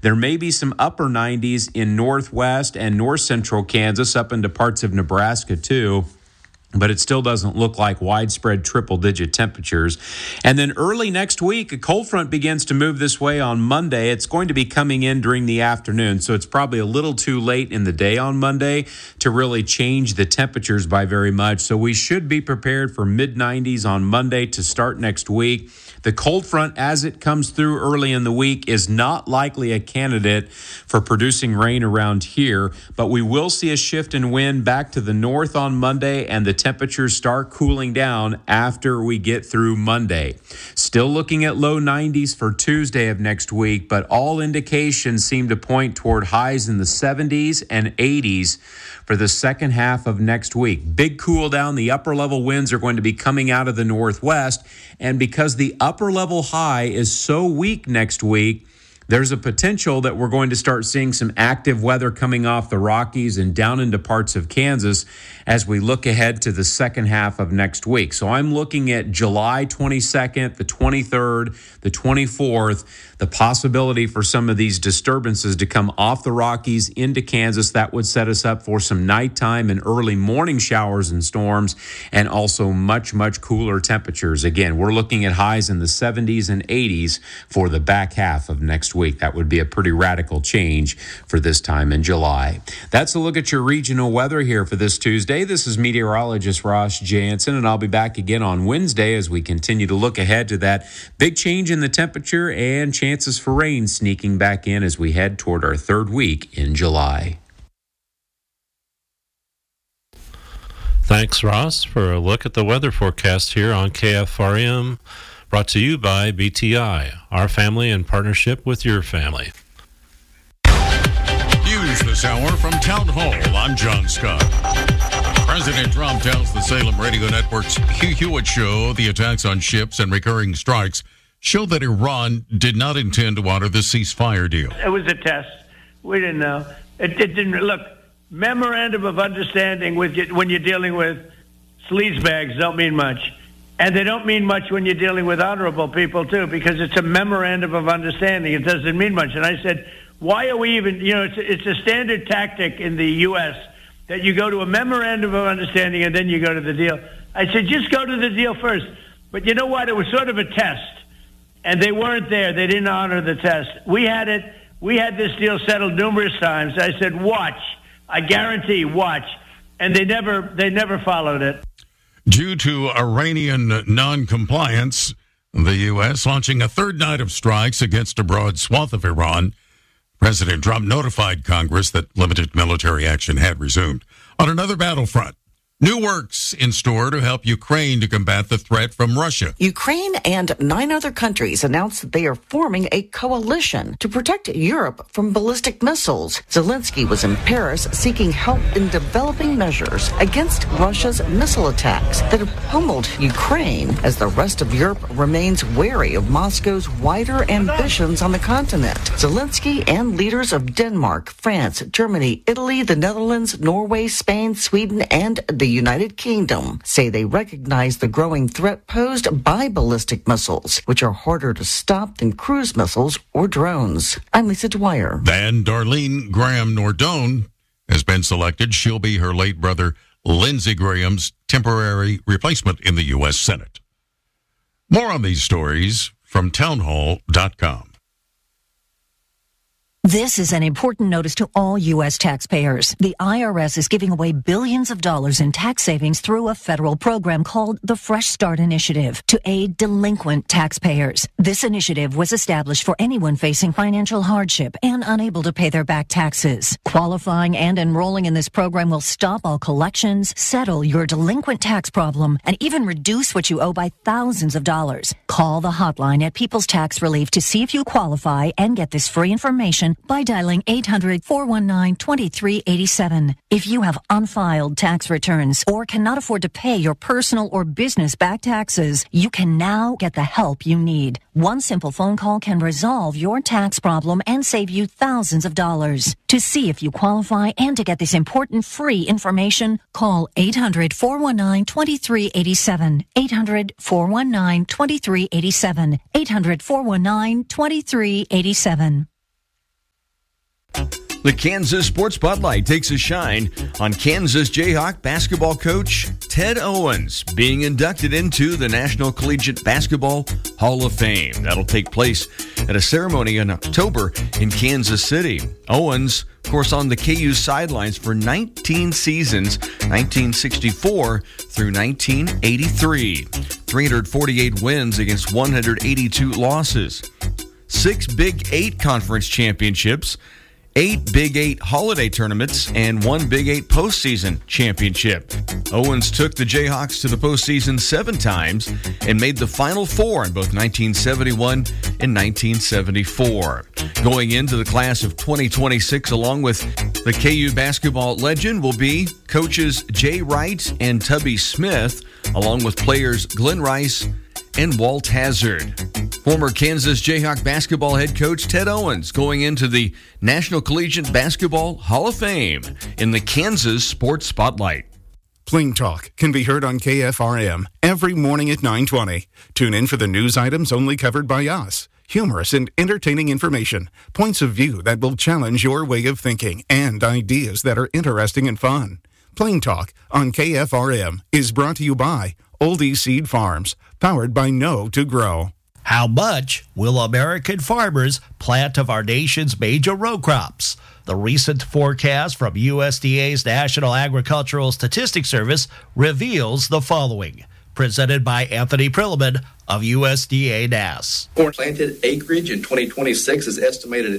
There may be some upper 90s in northwest and north central Kansas, up into parts of Nebraska too. But it still doesn't look like widespread triple-digit temperatures. And then early next week, a cold front begins to move this way on Monday. It's going to be coming in during the afternoon, so it's probably a little too late in the day on Monday to really change the temperatures by very much. So we should be prepared for mid-90s on Monday to start next week. The cold front, as it comes through early in the week, is not likely a candidate for producing rain around here, but we will see a shift in wind back to the north on Monday, and the temperatures start cooling down after we get through Monday. Still looking at low 90s for Tuesday of next week, but all indications seem to point toward highs in the 70s and 80s for the second half of next week. Big cool down. The upper level winds are going to be coming out of the northwest, and because the upper level high is so weak next week, there's a potential that we're going to start seeing some active weather coming off the Rockies and down into parts of Kansas as we look ahead to the second half of next week. So I'm looking at July 22nd, the 23rd, the 24th, the possibility for some of these disturbances to come off the Rockies into Kansas. That would set us up for some nighttime and early morning showers and storms, and also much, much cooler temperatures. Again, we're looking at highs in the 70s and 80s for the back half of next week. That would be a pretty radical change for this time in July. That's a look at your regional weather here for this Tuesday. This is meteorologist Ross Jansen, and I'll be back again on Wednesday as we continue to look ahead to that big change in the temperature and chances for rain sneaking back in as we head toward our third week in July. Thanks, Ross, for a look at the weather forecast here on KFRM, brought to you by BTI, our family in partnership with your family. News this hour from Town Hall. I'm John Scott. President Trump tells the Salem Radio Network's Hugh Hewitt show the attacks on ships and recurring strikes show that Iran did not intend to honor the ceasefire deal. It was a test. We didn't know. It didn't look. Memorandum of understanding when you're dealing with sleazebags don't mean much. And they don't mean much when you're dealing with honorable people, too, because it's a memorandum of understanding. It doesn't mean much. And I said, why are we even, it's a standard tactic in the U.S. that you go to a memorandum of understanding and then you go to the deal. I said, just go to the deal first. But you know what? It was sort of a test. And they weren't there. They didn't honor the test. We had it. We had this deal settled numerous times. I said, watch. I guarantee, watch. And they never followed it. Due to Iranian non-compliance, the U.S. launching a third night of strikes against a broad swath of Iran. President Trump notified Congress that limited military action had resumed. On another battlefront, new works in store to help Ukraine to combat the threat from Russia. Ukraine and 9 other countries announced that they are forming a coalition to protect Europe from ballistic missiles. Zelensky was in Paris seeking help in developing measures against Russia's missile attacks that have pummeled Ukraine, as the rest of Europe remains wary of Moscow's wider ambitions on the continent. Zelensky and leaders of Denmark, France, Germany, Italy, the Netherlands, Norway, Spain, Sweden, and the United Kingdom say they recognize the growing threat posed by ballistic missiles, which are harder to stop than cruise missiles or drones. I'm Lisa Dwyer. And Darlene Graham Nordone has been selected. She'll be her late brother Lindsey Graham's temporary replacement in the U.S. Senate. More on these stories from townhall.com. This is an important notice to all U.S. taxpayers. The IRS is giving away billions of dollars in tax savings through a federal program called the Fresh Start Initiative to aid delinquent taxpayers. This initiative was established for anyone facing financial hardship and unable to pay their back taxes. Qualifying and enrolling in this program will stop all collections, settle your delinquent tax problem, and even reduce what you owe by thousands of dollars. Call the hotline at People's Tax Relief to see if you qualify and get this free information by dialing 800-419-2387. If you have unfiled tax returns or cannot afford to pay your personal or business back taxes, you can now get the help you need. One simple phone call can resolve your tax problem and save you thousands of dollars. To see if you qualify and to get this important free information, call 800-419-2387. 800-419-2387. 800-419-2387. The Kansas Sports Spotlight takes a shine on Kansas Jayhawk basketball coach Ted Owens being inducted into the National Collegiate Basketball Hall of Fame. That'll take place at a ceremony in October in Kansas City. Owens, of course, on the KU sidelines for 19 seasons, 1964 through 1983. 348 wins against 182 losses. 6 Big 8 conference championships, 8 Big 8 holiday tournaments, and 1 Big 8 postseason championship. Owens took the Jayhawks to the postseason 7 times and made the Final Four in both 1971 and 1974. Going into the class of 2026, along with the KU basketball legend, will be coaches Jay Wright and Tubby Smith, along with players Glenn Rice and Walt Hazard. Former Kansas Jayhawk basketball head coach Ted Owens going into the National Collegiate Basketball Hall of Fame in the Kansas Sports Spotlight. Plain Talk can be heard on KFRM every morning at 9:20. Tune in for the news items only covered by us. Humorous and entertaining information, points of view that will challenge your way of thinking, and ideas that are interesting and fun. Plain Talk on KFRM is brought to you by Oldie Seed Farms, powered by Know to Grow. How much will American farmers plant of our nation's major row crops? The recent forecast from USDA's National Agricultural Statistics Service reveals the following. Presented by Anthony Prilliman of USDA NAS. Corn planted acreage in 2026 is estimated at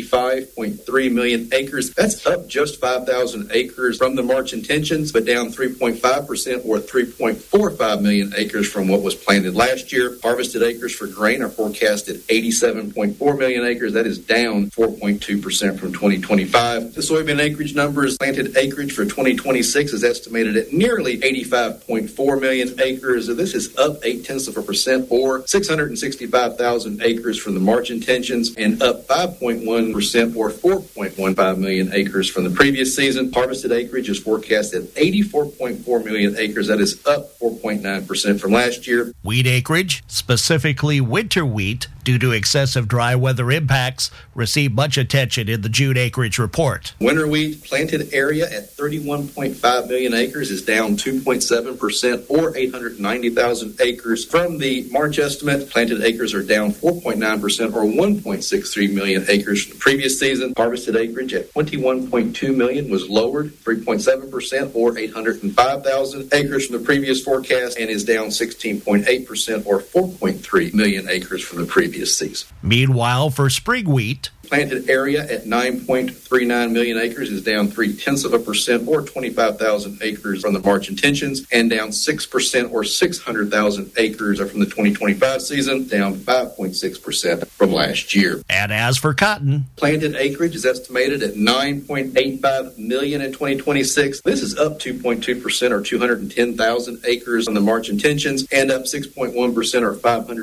95.3 million acres. That's up just 5,000 acres from the March intentions, but down 3.5% or 3.45 million acres from what was planted last year. Harvested acres for grain are forecast at 87.4 million acres. That is down 4.2% from 2025. The soybean acreage numbers, planted acreage for 2026 is estimated at nearly 85.4 million acres. This is up 0.8% or 665,000 acres from the March intentions and up 5.1% or 4.15 million acres from the previous season. Harvested acreage is forecast at 84.4 million acres. That is up 4.9% from last year. Wheat acreage, specifically winter wheat, due to excessive dry weather impacts, received much attention in the June acreage report. Winter wheat planted area at 31.5 million acres is down 2.7% or 890,000 acres from the March estimate. Planted acres are down 4.9% or 1.63 million acres from the previous season. Harvested acreage at 21.2 million was lowered 3.7% or 805,000 acres from the previous forecast and is down 16.8% or 4.3 million acres from the previous season. Meanwhile, for spring wheat, planted area at 9.39 million acres is down 0.3% or 25,000 acres from the March intentions and down 6% or 600,000 acres from the 2025 season, down 5.6% from last year. And as for cotton, planted acreage is estimated at 9.85 million in 2026. This is up 2.2% or 210,000 acres from the March intentions and up 6.1% or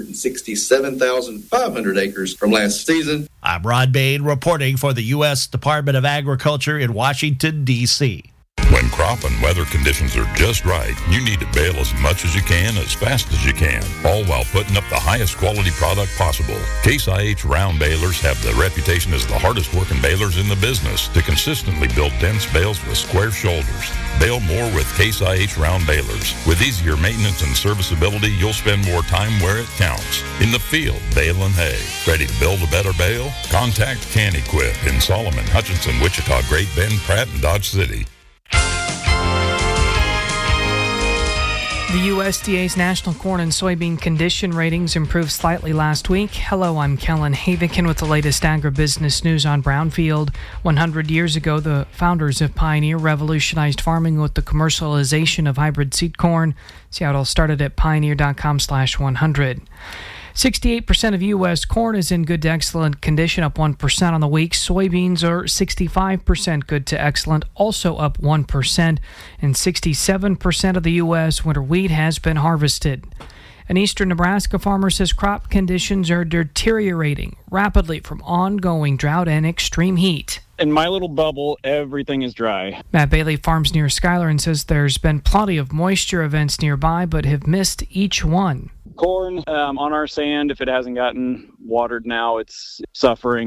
567,500 acres from last season. I'm Rod Bain reporting for the U.S. Department of Agriculture in Washington, D.C. When crop and weather conditions are just right, you need to bale as much as you can, as fast as you can, all while putting up the highest quality product possible. Case IH round balers have the reputation as the hardest working balers in the business to consistently build dense bales with square shoulders. Bale more with Case IH round balers. With easier maintenance and serviceability, you'll spend more time where it counts. In the field, baling hay. Ready to build a better bale? Contact Can Equip in Solomon, Hutchinson, Wichita, Great Bend, Pratt, and Dodge City. The USDA's national corn and soybean condition ratings improved slightly last week. Hello, I'm Kellen Havikin with the latest agribusiness news on Brownfield. 100 years ago, the founders of Pioneer revolutionized farming with the commercialization of hybrid seed corn. See how it all started at pioneer.com/100. 68% of U.S. corn is in good to excellent condition, up 1% on the week. Soybeans are 65% good to excellent, also up 1%. And 67% of the U.S. winter wheat has been harvested. An eastern Nebraska farmer says crop conditions are deteriorating rapidly from ongoing drought and extreme heat. In my little bubble, everything is dry. Matt Bailey farms near Schuyler and says there's been plenty of moisture events nearby, but have missed each one. Corn on our sand, if it hasn't gotten watered now, it's suffering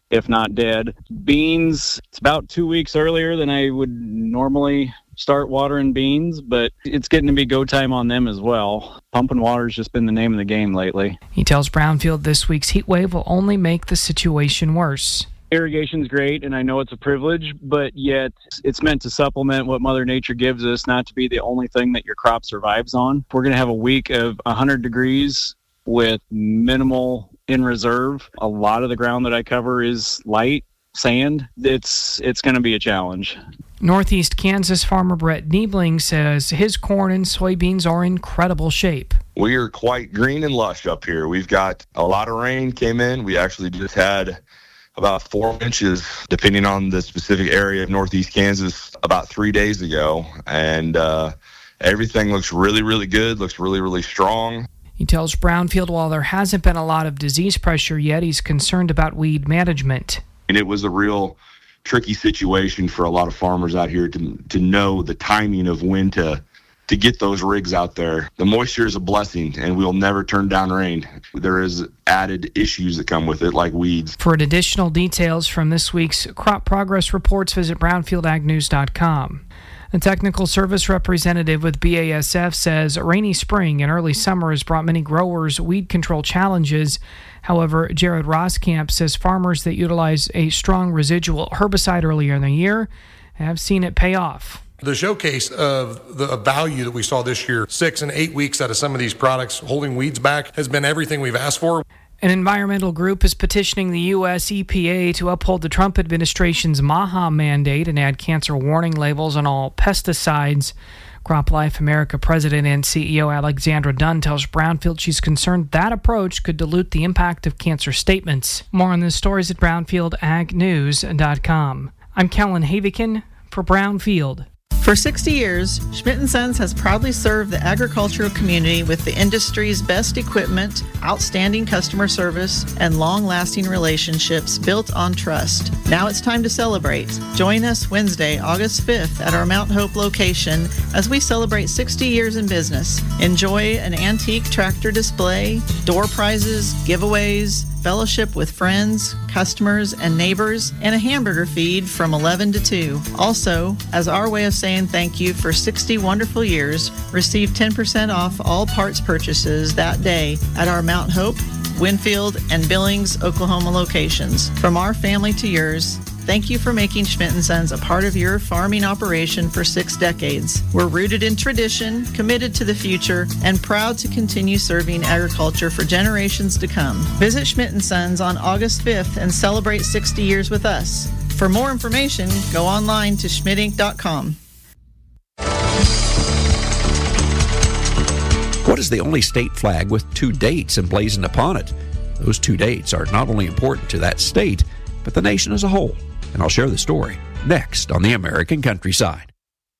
if not dead. Beans, it's about 2 weeks earlier than I would normally start watering beans, but it's getting to be go time on them as well. Pumping water's just been the name of the game lately. He tells Brownfield this week's heat wave will only make the situation worse. Irrigation's great, and I know it's a privilege, but yet it's meant to supplement what Mother Nature gives us, not to be the only thing that your crop survives on. We're going to have a week of 100 degrees with minimal in reserve. A lot of the ground that I cover is light sand. It's going to be a challenge. Northeast Kansas farmer Brett Niebling says his corn and soybeans are in incredible shape. We are quite green and lush up here. We've got a lot of rain came in. We actually just had about 4 inches, depending on the specific area of Northeast Kansas, about 3 days ago. And everything looks really, really good, looks really, really strong. He tells Brownfield while there hasn't been a lot of disease pressure yet, he's concerned about weed management. And it was a real tricky situation for a lot of farmers out here to know the timing of when to get those rigs out there. The moisture is a blessing, and we'll never turn down rain. There is added issues that come with it, like weeds. For additional details from this week's crop progress reports, visit brownfieldagnews.com. The technical service representative with BASF says a rainy spring and early summer has brought many growers weed control challenges. However, Jared Roskamp says farmers that utilize a strong residual herbicide earlier in the year have seen it pay off. The showcase of the value that we saw this year, 6 and 8 weeks out of some of these products holding weeds back, has been everything we've asked for. An environmental group is petitioning the U.S. EPA to uphold the Trump administration's MAHA mandate and add cancer warning labels on all pesticides. CropLife America President and CEO Alexandra Dunn tells Brownfield she's concerned that approach could dilute the impact of cancer statements. More on this stories at brownfieldagnews.com. I'm Kellen Havikin for Brownfield. For 60 years, Schmidt & Sons has proudly served the agricultural community with the industry's best equipment, outstanding customer service, and long-lasting relationships built on trust. Now it's time to celebrate. Join us Wednesday, August 5th at our Mount Hope location as we celebrate 60 years in business. Enjoy an antique tractor display, door prizes, giveaways, fellowship with friends, customers, and neighbors, and a hamburger feed from 11 to 2. Also, as our way of saying thank you for 60 wonderful years, receive 10% off all parts purchases that day at our Mount Hope, Winfield, and Billings, Oklahoma locations. From our family to yours, thank you for making Schmidt & Sons a part of your farming operation for 6 decades. We're rooted in tradition, committed to the future, and proud to continue serving agriculture for generations to come. Visit Schmidt & Sons on August 5th and celebrate 60 years with us. For more information, go online to schmidtinc.com. What is the only state flag with 2 dates emblazoned upon it? Those 2 dates are not only important to that state, but the nation as a whole. And I'll share the story next on the American Countryside.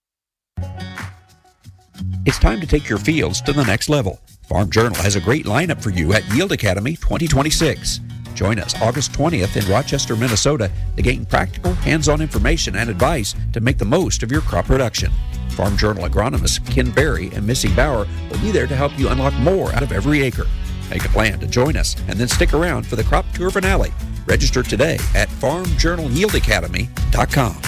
It's time to take your fields to the next level. Farm Journal has a great lineup for you at Yield Academy 2026. Join us August 20th in Rochester, Minnesota to gain practical, hands-on information and advice to make the most of your crop production. Farm Journal agronomists Ken Berry and Missy Bauer will be there to help you unlock more out of every acre. Make a plan to join us and then stick around for the crop tour finale. Register today at farmjournalyieldacademy.com.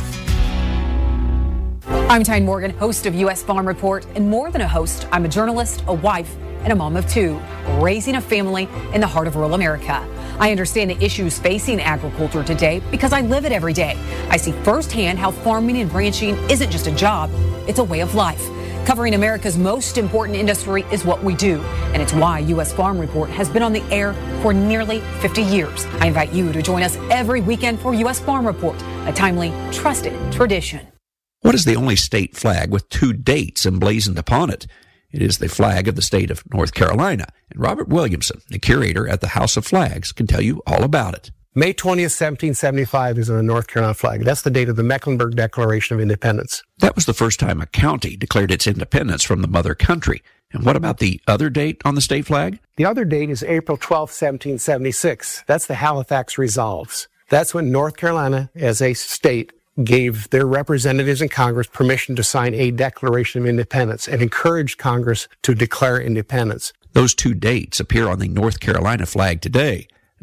I'm Tyne Morgan, host of U.S. Farm Report, and more than a host, I'm a journalist, a wife, and a mom of 2, raising a family in the heart of rural America. I understand the issues facing agriculture today because I live it every day. I see firsthand how farming and ranching isn't just a job, it's a way of life. Covering America's most important industry is what we do, and it's why U.S. Farm Report has been on the air for nearly 50 years. I invite you to join us every weekend for U.S. Farm Report, a timely, trusted tradition. What is the only state flag with 2 dates emblazoned upon it? It is the flag of the state of North Carolina, and Robert Williamson, the curator at the House of Flags, can tell you all about it. May 20th, 1775 is on the North Carolina flag. That's the date of the Mecklenburg Declaration of Independence. That was the first time a county declared its independence from the mother country. And what about the other date on the state flag? The other date is April 12th, 1776. That's the Halifax Resolves. That's when North Carolina, as a state, gave their representatives in Congress permission to sign a Declaration of Independence and encouraged Congress to declare independence. Those 2 dates appear on the North Carolina flag today.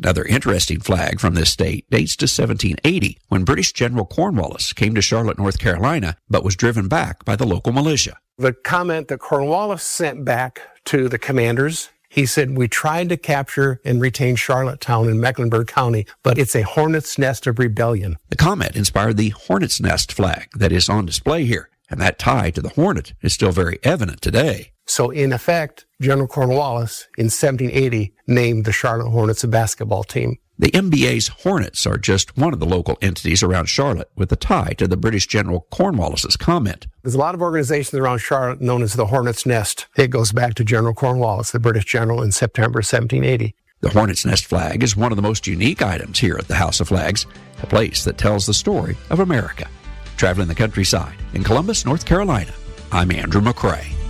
Another interesting flag from this state dates to 1780, when British General Cornwallis came to Charlotte, North Carolina, but was driven back by the local militia. The comment that Cornwallis sent back to the commanders, he said, "We tried to capture and retain Charlottetown in Mecklenburg County, but it's a hornet's nest of rebellion." The comment inspired the hornet's nest flag that is on display here, and that tie to the hornet is still very evident today. So in effect, General Cornwallis in 1780 named the Charlotte Hornets a basketball team. The MBA's Hornets are just one of the local entities around Charlotte with a tie to the British General Cornwallis's comment. There's a lot of organizations around Charlotte known as the Hornets' Nest. It goes back to General Cornwallis, the British general, in September 1780. The Hornets' Nest flag is one of the most unique items here at the House of Flags, a place that tells the story of America. Traveling the countryside in Columbus, North Carolina, I'm Andrew McCrae.